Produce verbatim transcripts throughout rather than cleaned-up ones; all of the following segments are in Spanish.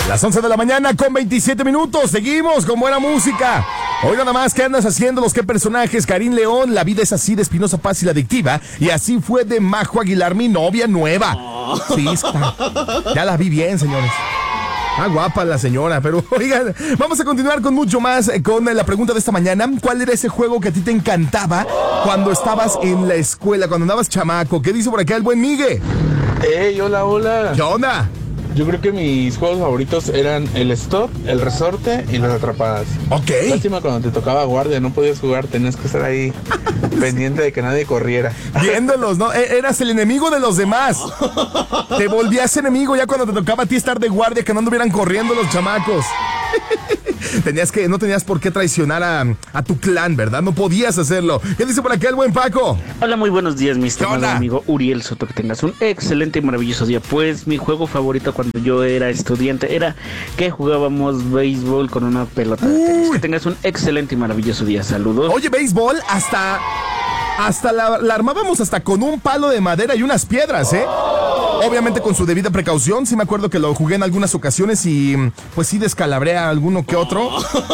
Las once de la mañana con veintisiete minutos. Seguimos con buena música. Hoy nada más, ¿qué andas haciendo? Los qué personajes. Karim León, la vida es así de Espinosa Paz y la adictiva. Y así fue de Majo Aguilar, mi novia nueva. Sí, está. Ya la vi bien, señores. Ah, guapa la señora, pero oigan, vamos a continuar con mucho más, eh, con la pregunta de esta mañana. ¿Cuál era ese juego que a ti te encantaba cuando estabas en la escuela, cuando andabas chamaco? ¿Qué dice por acá el buen Migue? Hey, hola, hola. ¿Qué onda? Yo creo que mis juegos favoritos eran el stop, el resorte y las atrapadas. Ok. Lástima cuando te tocaba guardia, no podías jugar, tenías que estar ahí pendiente de que nadie corriera. Viéndolos, ¿no? E- Eras el enemigo de los demás. Te volvías enemigo ya cuando te tocaba a ti estar de guardia, que no anduvieran corriendo los chamacos. Tenías que, no tenías por qué traicionar a, a tu clan, ¿verdad? No podías hacerlo. ¿Qué dice por acá el buen Paco? Hola, muy buenos días, mi estimado amigo Uriel Soto. Que tengas un excelente y maravilloso día. Pues mi juego favorito cuando yo era estudiante era que jugábamos béisbol con una pelota de tenis. Que tengas un excelente y maravilloso día. Saludos. Oye, béisbol, hasta... Hasta la, la armábamos hasta con un palo de madera y unas piedras, ¿eh? Obviamente con su debida precaución. Sí me acuerdo que lo jugué en algunas ocasiones y pues sí descalabré a alguno que otro.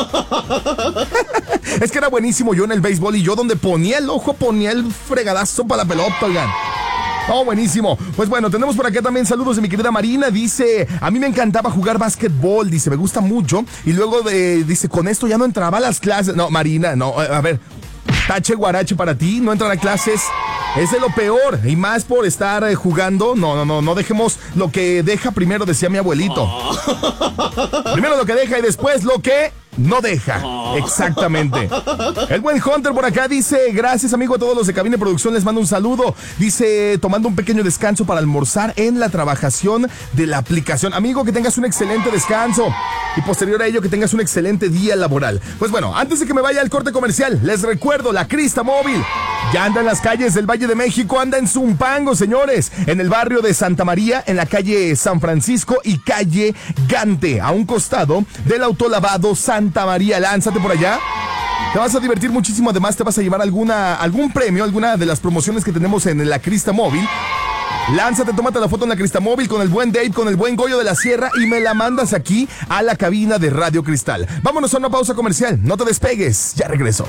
Es que era buenísimo yo en el béisbol y yo donde ponía el ojo ponía el fregadazo para la pelota, oigan. Oh, buenísimo. Pues bueno, tenemos por acá también saludos de mi querida Marina. Dice, a mí me encantaba jugar básquetbol. Dice, me gusta mucho. Y luego de, dice, con esto ya no entraba a las clases. No, Marina, no, a ver. Tache guarache para ti, no entrar a clases. Es de lo peor, y más por estar eh, jugando. No, no, no, no dejemos lo que deja primero, decía mi abuelito. Primero lo que deja y después lo que no deja. Exactamente. El buen Hunter por acá dice, gracias amigo a todos los de Cabina de Producción, les mando un saludo. Dice, tomando un pequeño descanso para almorzar en la trabajación de la aplicación. Amigo, que tengas un excelente descanso y posterior a ello que tengas un excelente día laboral. Pues bueno, antes de que me vaya al corte comercial, les recuerdo, la Crista Móvil ya anda en las calles del Valle de México, anda en Zumpango, señores, en el barrio de Santa María, en la calle San Francisco y calle Gante, a un costado del autolavado Santa María. Lánzate por allá. Te vas a divertir muchísimo, además te vas a llevar alguna, algún premio, alguna de las promociones que tenemos en la Crista Móvil. Lánzate, tómate la foto en la Crista Móvil con el buen Dave, con el buen Goyo de la Sierra y me la mandas aquí a la cabina de Radio Cristal. Vámonos a una pausa comercial, no te despegues, ya regreso.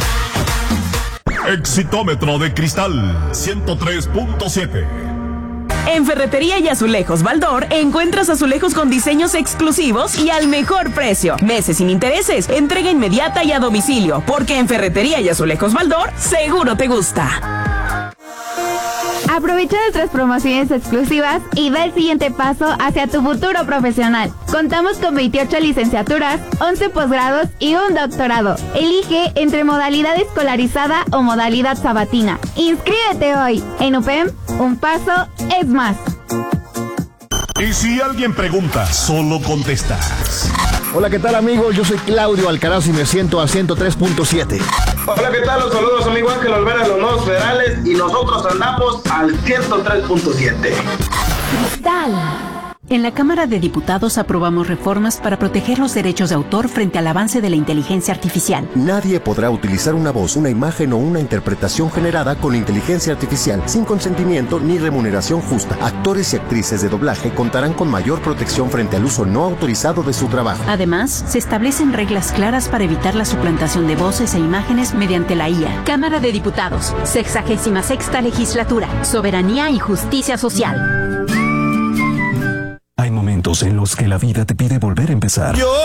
Exitómetro de Cristal ciento tres punto siete. En Ferretería y Azulejos Baldor encuentras azulejos con diseños exclusivos y al mejor precio. Meses sin intereses, entrega inmediata y a domicilio, porque en Ferretería y Azulejos Baldor seguro te gusta. Aprovecha nuestras promociones exclusivas y da el siguiente paso hacia tu futuro profesional. Contamos con veintiocho licenciaturas, once posgrados y un doctorado. Elige entre modalidad escolarizada o modalidad sabatina. Inscríbete hoy. En U P E M, un paso es más. Y si alguien pregunta, solo contestas. Hola, ¿qué tal amigos? Yo soy Claudio Alcaraz y me siento a ciento tres punto siete. Hola, ¿qué tal? Los saludos, amigo Ángel Olvera de los Nuevos Federales y nosotros andamos al ciento tres punto siete. Cristal. En la Cámara de Diputados aprobamos reformas para proteger los derechos de autor frente al avance de la inteligencia artificial. Nadie podrá utilizar una voz, una imagen o una interpretación generada con inteligencia artificial sin consentimiento ni remuneración justa. Actores y actrices de doblaje contarán con mayor protección frente al uso no autorizado de su trabajo. Además, se establecen reglas claras para evitar la suplantación de voces e imágenes mediante la I A. Cámara de Diputados, sexagésima sexta legislatura, soberanía y justicia social. Hay momentos en los que la vida te pide volver a empezar. Yo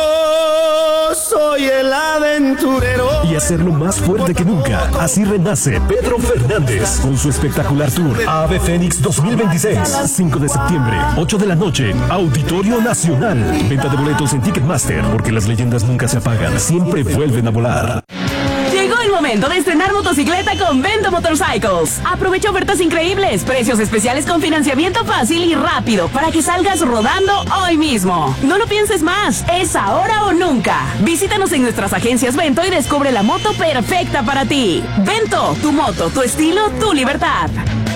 soy el aventurero. Y hacerlo más fuerte que nunca. Así renace Pedro Fernández con su espectacular tour Ave Fénix dos mil veintiséis. cinco de septiembre, ocho de la noche, Auditorio Nacional. Venta de boletos en Ticketmaster, porque las leyendas nunca se apagan, siempre vuelven a volar. Llegó el momento de estrenar motocicleta con Vento Motorcycles. Aprovecha ofertas increíbles, precios especiales con financiamiento fácil y rápido para que salgas rodando hoy mismo. No lo pienses más, es ahora o nunca. Visítanos en nuestras agencias Vento y descubre la moto perfecta para ti. Vento, tu moto, tu estilo, tu libertad.